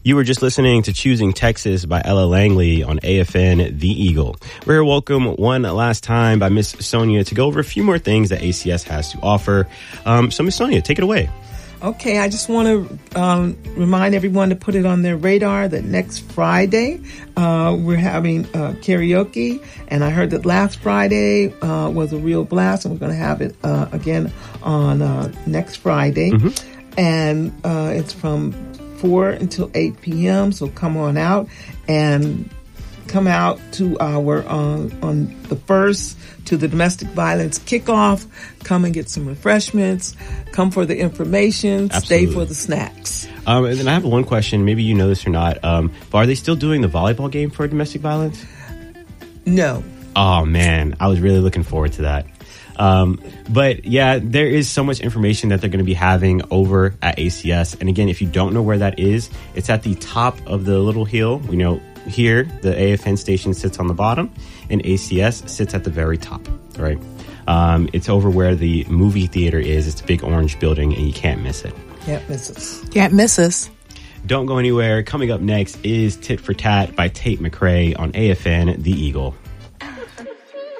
You were just listening to Choosing Texas by Ella Langley on AFN The Eagle. We're welcome one last time by Miss Sonia to go over a few more things that ACS has to offer. So Miss Sonia, take it away. Okay, I just want to remind everyone to put it on their radar that next Friday we're having karaoke, and I heard that last Friday was a real blast, and we're going to have it again on next Friday. And it's from 4 until 8 p.m., so come on out and come out to our on the 1st to the domestic violence kickoff. Come and get some refreshments. Come for the information. Absolutely. Stay for the snacks. And then I have one question. Maybe you know this or not. But are they still doing the volleyball game for domestic violence? No. Oh, man. I was really looking forward to that. But yeah, there is so much information that they're going to be having over at ACS. And again, if you don't know where that is, it's at the top of the little hill. We know here the AFN station sits on the bottom and ACS sits at the very top, right? It's over where the movie theater is. It's a big orange building and you can't miss it. Can't miss us. Can't miss us. Don't go anywhere. Coming up next is Tit for Tat by Tate McRae on AFN The Eagle.